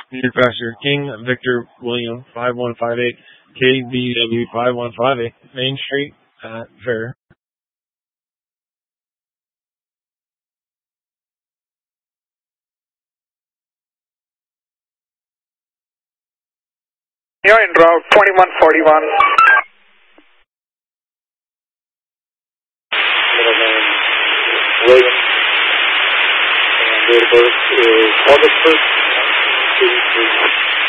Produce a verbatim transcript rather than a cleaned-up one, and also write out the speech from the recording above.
Manufacturer King Victor William five one five eight K B W five one five eight Main Street at Fair. You're in route twenty-one forty-one. William, and date of birth is August first, eighty-three.